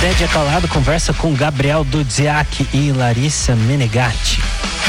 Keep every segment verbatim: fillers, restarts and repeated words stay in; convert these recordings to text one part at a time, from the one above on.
Dede Calado conversa com Gabriel Dudziak e Larissa Menegatti.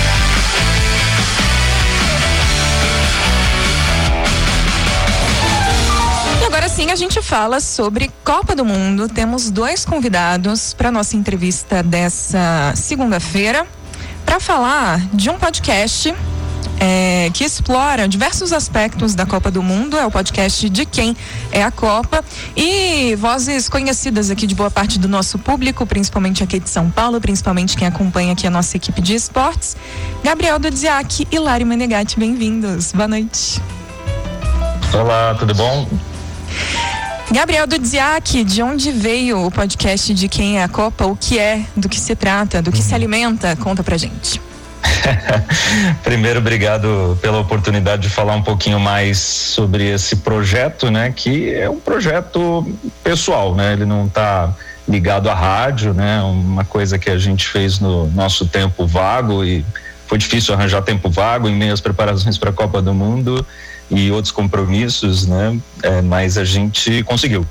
E agora sim a gente fala sobre Copa do Mundo. Temos dois convidados para nossa entrevista dessa segunda-feira para falar de um podcast É, que explora diversos aspectos da Copa do Mundo. É o podcast De Quem é a Copa, e vozes conhecidas aqui de boa parte do nosso público, principalmente aqui de São Paulo, principalmente quem acompanha aqui a nossa equipe de esportes. Gabriel Dudziak e Lari Menegatti, bem-vindos, boa noite. Olá, tudo bom? Gabriel Dudziak, de onde veio o podcast De Quem é a Copa? O que é, do que se trata, do que uhum. se alimenta? Conta pra gente. Primeiro, obrigado pela oportunidade de falar um pouquinho mais sobre esse projeto, né? Que é um projeto pessoal, né? Ele não está ligado à rádio, né? Uma coisa que a gente fez no nosso tempo vago, e foi difícil arranjar tempo vago em meio às preparações para a Copa do Mundo e outros compromissos, né? É, mas a gente conseguiu.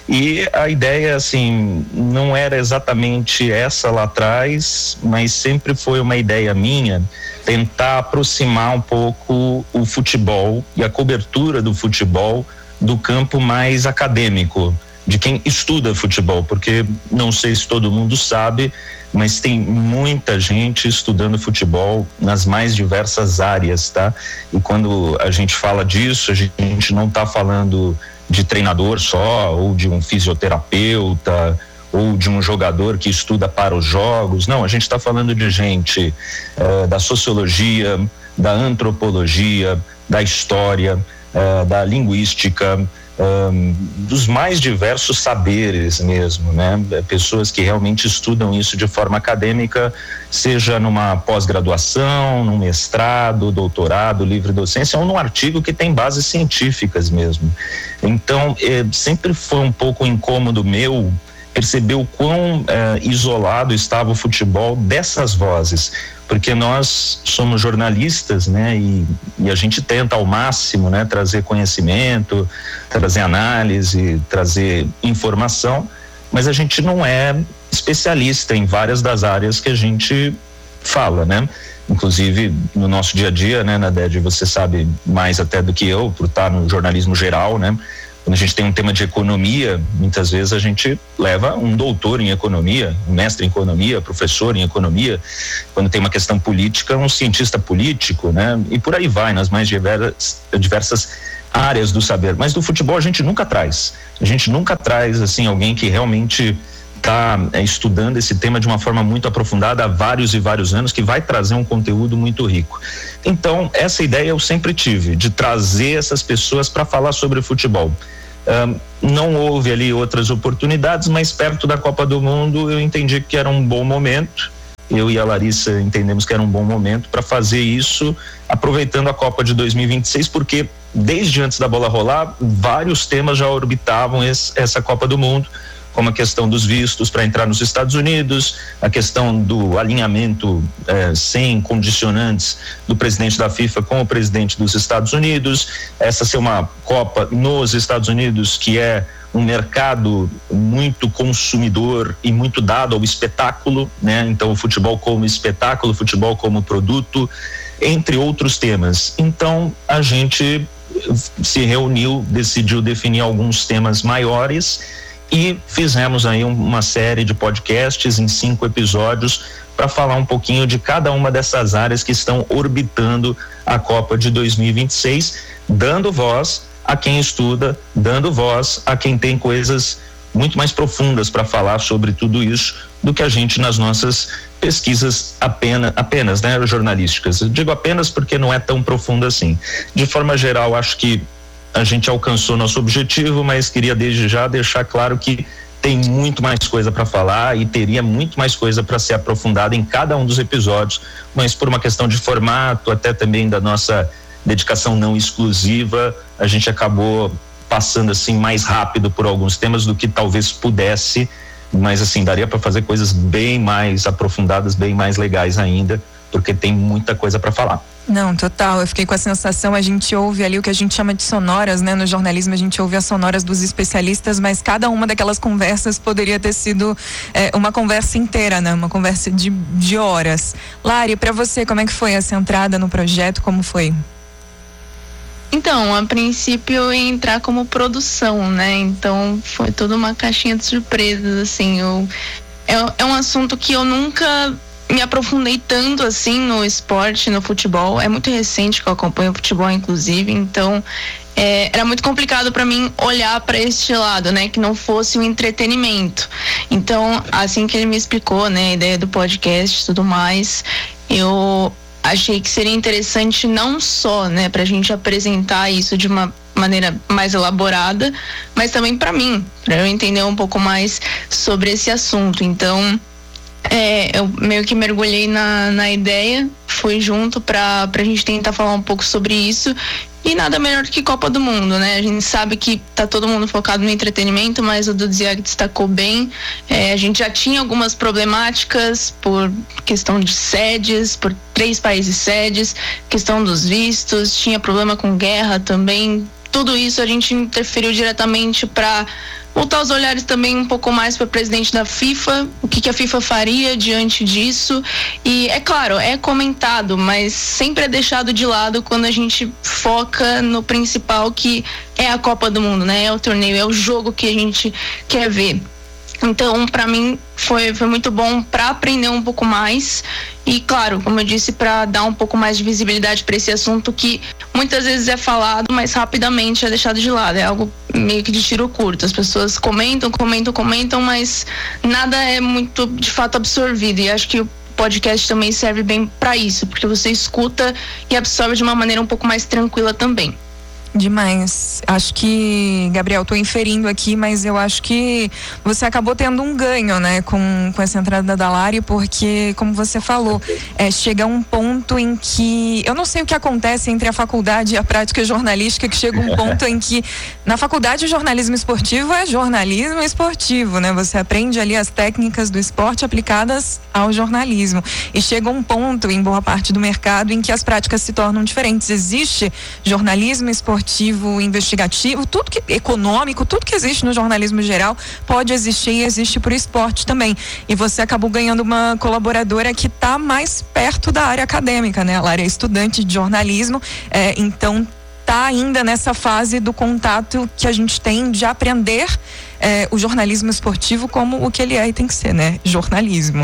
E a ideia, assim, não era exatamente essa lá atrás, mas sempre foi uma ideia minha tentar aproximar um pouco o futebol e a cobertura do futebol do campo mais acadêmico, de quem estuda futebol, porque não sei se todo mundo sabe, mas tem muita gente estudando futebol nas mais diversas áreas, tá? E quando a gente fala disso, a gente não está falando de treinador só, ou de um fisioterapeuta, ou de um jogador que estuda para os jogos. Não, a gente está falando de gente eh, da sociologia, da antropologia, da história, eh, da linguística, Um, dos mais diversos saberes mesmo, né? Pessoas que realmente estudam isso de forma acadêmica, seja numa pós-graduação, num mestrado, doutorado, livre docência, ou num artigo que tem bases científicas mesmo. Então, eh, sempre foi um pouco incômodo meu perceber o quão eh, isolado estava o futebol dessas vozes, porque nós somos jornalistas, né, e, e a gente tenta ao máximo, né, trazer conhecimento, trazer análise, trazer informação, mas a gente não é especialista em várias das áreas que a gente fala, né? Inclusive no nosso dia a dia, né, Nadede, você sabe mais até do que eu, por estar no jornalismo geral, né? Quando a gente tem um tema de economia, muitas vezes a gente leva um doutor em economia, um mestre em economia, professor em economia. Quando tem uma questão política, um cientista político, né? E por aí vai, nas mais diversas, diversas áreas do saber. Mas do futebol a gente nunca traz. A gente nunca traz, assim, alguém que realmente está é, estudando esse tema de uma forma muito aprofundada há vários e vários anos, que vai trazer um conteúdo muito rico. Então, essa ideia eu sempre tive, de trazer essas pessoas para falar sobre o futebol. Um, não houve ali outras oportunidades, mas perto da Copa do Mundo eu entendi que era um bom momento. Eu e a Larissa entendemos que era um bom momento para fazer isso, aproveitando a Copa de dois mil e vinte e seis, porque desde antes da bola rolar, vários temas já orbitavam esse, essa Copa do Mundo, como a questão dos vistos para entrar nos Estados Unidos, a questão do alinhamento eh, sem condicionantes do presidente da FIFA com o presidente dos Estados Unidos, essa ser uma Copa nos Estados Unidos, que é um mercado muito consumidor e muito dado ao espetáculo, né? Então o futebol como espetáculo, o futebol como produto, entre outros temas. Então a gente se reuniu, decidiu definir alguns temas maiores e fizemos aí uma série de podcasts em cinco episódios para falar um pouquinho de cada uma dessas áreas que estão orbitando a Copa de dois mil e vinte e seis, dando voz a quem estuda, dando voz a quem tem coisas muito mais profundas para falar sobre tudo isso do que a gente nas nossas pesquisas apenas, apenas, né, jornalísticas. Eu digo apenas porque não é tão profundo assim. De forma geral, acho que a gente alcançou nosso objetivo, mas queria desde já deixar claro que tem muito mais coisa para falar e teria muito mais coisa para ser aprofundada em cada um dos episódios, mas por uma questão de formato, até também da nossa dedicação não exclusiva, a gente acabou passando assim mais rápido por alguns temas do que talvez pudesse, mas assim, daria para fazer coisas bem mais aprofundadas, bem mais legais ainda, porque tem muita coisa para falar. Não, total, eu fiquei com a sensação, a gente ouve ali o que a gente chama de sonoras, né? No jornalismo a gente ouve as sonoras dos especialistas, mas cada uma daquelas conversas poderia ter sido é, uma conversa inteira, né? Uma conversa de, de horas. Lari, para você, como é que foi essa entrada no projeto, como foi? Então, a princípio eu ia entrar como produção, né? Então foi toda uma caixinha de surpresas, assim, eu, é, é um assunto que eu nunca me aprofundei tanto assim no esporte, no futebol. É muito recente que eu acompanho o futebol, inclusive, então é, era muito complicado para mim olhar para este lado, né, que não fosse o entretenimento. Então, assim que ele me explicou, né, a ideia do podcast e tudo mais, eu achei que seria interessante não só, né, pra gente apresentar isso de uma maneira mais elaborada, mas também para mim, para eu entender um pouco mais sobre esse assunto. Então, É, eu meio que mergulhei na, na ideia, fui junto pra, pra gente tentar falar um pouco sobre isso. E nada melhor do que Copa do Mundo, né? A gente sabe que tá todo mundo focado no entretenimento, mas o Dudziak destacou bem. É, a gente já tinha algumas problemáticas por questão de sedes, por três países sedes, questão dos vistos, tinha problema com guerra também. Tudo isso a gente interferiu diretamente para voltar os olhares também um pouco mais para o presidente da FIFA, o que, que a FIFA faria diante disso. E é claro, é comentado, mas sempre é deixado de lado quando a gente foca no principal, que é a Copa do Mundo, né? É o torneio, é o jogo que a gente quer ver. Então, para mim, foi, foi muito bom para aprender um pouco mais e, claro, como eu disse, para dar um pouco mais de visibilidade para esse assunto que muitas vezes é falado, mas rapidamente é deixado de lado. É algo meio que de tiro curto. As pessoas comentam, comentam, comentam, mas nada é muito, de fato, absorvido. E acho que o podcast também serve bem para isso, porque você escuta e absorve de uma maneira um pouco mais tranquila também. Demais. Acho que, Gabriel, tô inferindo aqui, mas eu acho que você acabou tendo um ganho, né, com, com essa entrada da Lari, porque, como você falou, é, chega um ponto em que, eu não sei o que acontece entre a faculdade e a prática jornalística, que chega um ponto em que, na faculdade, o jornalismo esportivo é jornalismo esportivo, né, você aprende ali as técnicas do esporte aplicadas ao jornalismo, e chega um ponto, em boa parte do mercado, em que as práticas se tornam diferentes. Existe jornalismo esportivo, investigativo, tudo que econômico, tudo que existe no jornalismo geral pode existir e existe pro esporte também. E você acabou ganhando uma colaboradora que está mais perto da área acadêmica, né? Ela é estudante de jornalismo, é, então tá ainda nessa fase do contato que a gente tem de aprender é, o jornalismo esportivo como o que ele é e tem que ser, né? Jornalismo.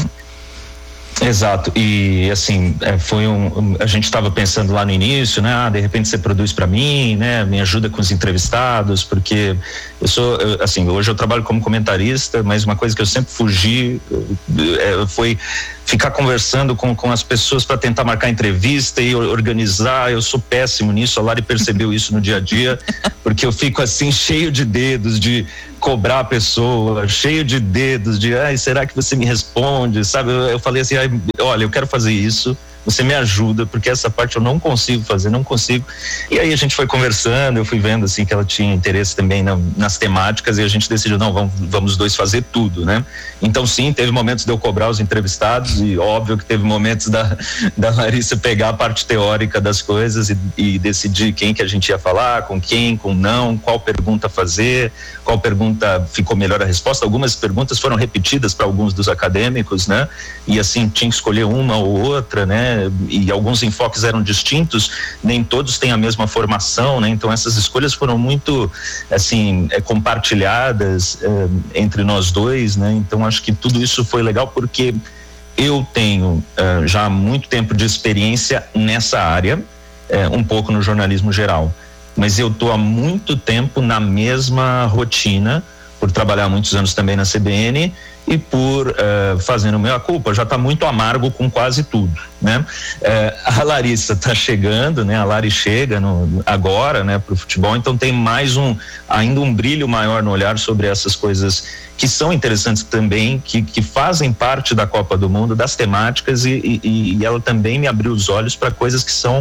Exato, e assim, foi um, a gente estava pensando lá no início, né, ah, de repente você produz para mim, né, me ajuda com os entrevistados, porque eu sou, eu, assim, hoje eu trabalho como comentarista, mas uma coisa que eu sempre fugi é, foi ficar conversando com, com as pessoas para tentar marcar entrevista e organizar. Eu sou péssimo nisso, a Lari percebeu isso no dia a dia, porque eu fico assim cheio de dedos de cobrar a pessoa, cheio de dedos de, ai, será que você me responde, sabe? Eu, eu falei assim, ai, olha, eu quero fazer isso, você me ajuda, porque essa parte eu não consigo fazer, não consigo. E aí a gente foi conversando, eu fui vendo assim que ela tinha interesse também na, nas temáticas, e a gente decidiu, não, vamos, vamos os dois fazer tudo, né? Então sim, teve momentos de eu cobrar os entrevistados, e óbvio que teve momentos da, da Larissa pegar a parte teórica das coisas e, e decidir quem que a gente ia falar, com quem, com não, qual pergunta fazer, qual pergunta ficou melhor a resposta. Algumas perguntas foram repetidas para alguns dos acadêmicos, né? E assim, tinha que escolher uma ou outra, né? E alguns enfoques eram distintos, nem todos têm a mesma formação, né? Então essas escolhas foram muito, assim, é, compartilhadas é, entre nós dois, né? Então acho que tudo isso foi legal porque eu tenho é, já muito tempo de experiência nessa área, é, um pouco no jornalismo geral, mas eu tô há muito tempo na mesma rotina, por trabalhar muitos anos também na C B N e por uh, fazendo meia culpa, já está muito amargo com quase tudo, né? Uh, a Larissa está chegando, né? A Lari chega no, agora, né? Para o futebol, então tem mais um, ainda um brilho maior no olhar sobre essas coisas que são interessantes também, que, que fazem parte da Copa do Mundo, das temáticas e, e, e ela também me abriu os olhos para coisas que são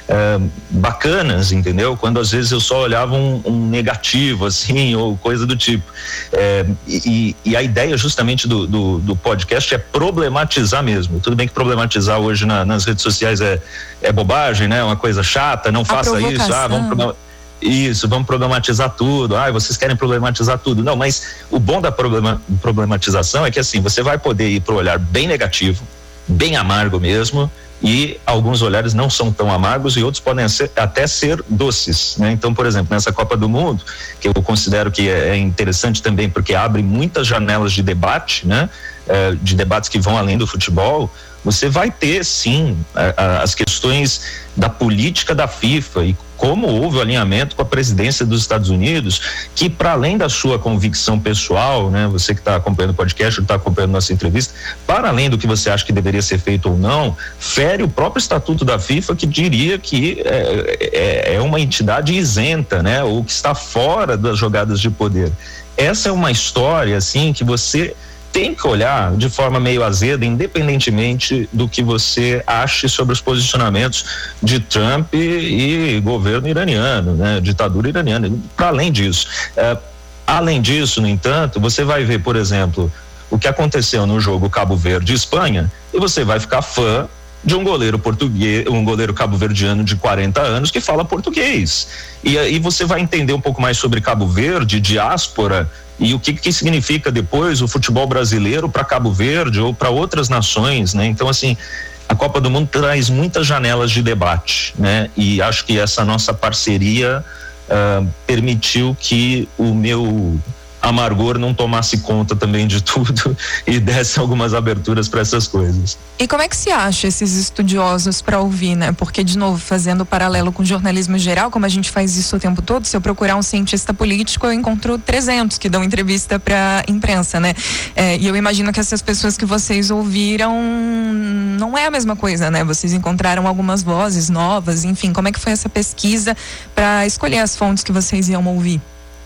é, bacanas, entendeu? Quando às vezes eu só olhava um, um negativo, assim, ou coisa do tipo. É, e, e a ideia justamente do, do, do podcast é problematizar mesmo. Tudo bem que problematizar hoje na, nas redes sociais é, é bobagem, né? Uma coisa chata, não faça isso, ah, vamos problem... isso, vamos problematizar tudo, ah, vocês querem problematizar tudo. Não, mas o bom da problema, problematização é que assim, você vai poder ir para o olhar bem negativo, bem amargo mesmo, e alguns olhares não são tão amargos e outros podem ser, até ser doces, né? Então, por exemplo, nessa Copa do Mundo, que eu considero que é interessante também porque abre muitas janelas de debate, né? É, de debates que vão além do futebol, você vai ter sim a, a, as questões da política da FIFA e como houve o alinhamento com a presidência dos Estados Unidos, que para além da sua convicção pessoal, né, você que está acompanhando o podcast, está acompanhando nossa entrevista, para além do que você acha que deveria ser feito ou não, fere o próprio estatuto da FIFA que diria que é, é, é uma entidade isenta, né, ou que está fora das jogadas de poder. Essa é uma história assim que você tem que olhar de forma meio azeda, independentemente do que você ache sobre os posicionamentos de Trump e, e governo iraniano, né? Ditadura iraniana. Para além disso, é, além disso, no entanto, você vai ver, por exemplo, o que aconteceu no jogo Cabo Verde e Espanha, e você vai ficar fã de um goleiro português, um goleiro cabo-verdiano de quarenta anos que fala português. E aí você vai entender um pouco mais sobre Cabo Verde, diáspora, e o que que significa depois o futebol brasileiro para Cabo Verde ou para outras nações, né? Então, assim, a Copa do Mundo traz muitas janelas de debate, né? E acho que essa nossa parceria uh, permitiu que o meu amargor não tomasse conta também de tudo e desse algumas aberturas para essas coisas. E como é que se acha esses estudiosos para ouvir, né? Porque, de novo, fazendo paralelo com o jornalismo geral, como a gente faz isso o tempo todo, se eu procurar um cientista político, eu encontro trezentos que dão entrevista para imprensa, né? É, e eu imagino que essas pessoas que vocês ouviram não é a mesma coisa, né? Vocês encontraram algumas vozes novas, enfim, como é que foi essa pesquisa para escolher as fontes que vocês iam ouvir?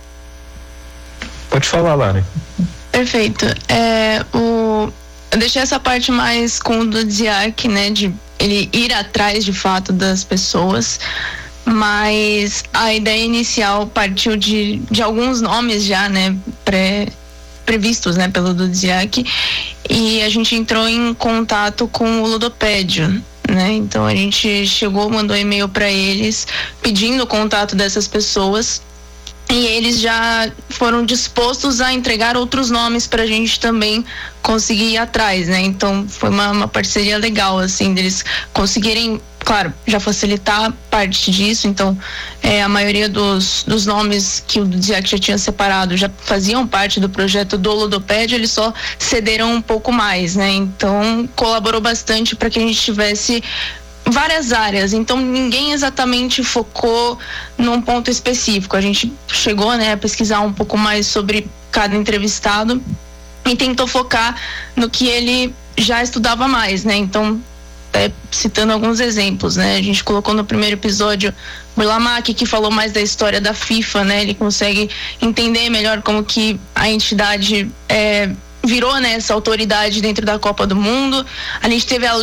Pode falar, Lari. Perfeito. É, o, eu deixei essa parte mais com o Dudziak, né, de ele ir atrás de fato das pessoas, mas a ideia inicial partiu de, de alguns nomes já, né, pré, previstos, né, pelo Dudziak, e a gente entrou em contato com o Ludopédio, né, então a gente chegou, mandou e-mail para eles pedindo o contato dessas pessoas. E eles já foram dispostos a entregar outros nomes para a gente também conseguir ir atrás, né? Então foi uma, uma parceria legal, assim, deles conseguirem, claro, já facilitar parte disso. Então é, a maioria dos, dos nomes que o Dudziak já tinha separado já faziam parte do projeto do Ludopédio, eles só cederam um pouco mais, né? Então colaborou bastante para que a gente tivesse várias áreas, então ninguém exatamente focou num ponto específico. A gente chegou, né, a pesquisar um pouco mais sobre cada entrevistado e tentou focar no que ele já estudava mais, né? Então, é, citando alguns exemplos, né? A gente colocou no primeiro episódio o Burlamac, que falou mais da história da FIFA, né? Ele consegue entender melhor como que a entidade é, virou, né, essa autoridade dentro da Copa do Mundo. A gente teve a